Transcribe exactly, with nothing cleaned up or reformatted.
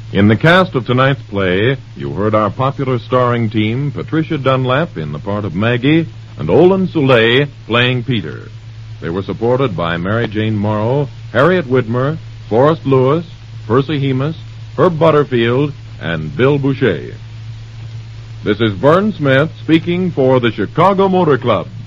In the cast of tonight's play, you heard our popular starring team, Patricia Dunlap in the part of Maggie, and Olin Soule playing Peter. They were supported by Mary Jane Morrow, Harriet Widmer, Forrest Lewis, Percy Hemus, Herb Butterfield, and Bill Boucher. This is Vern Smith speaking for the Chicago Motor Club.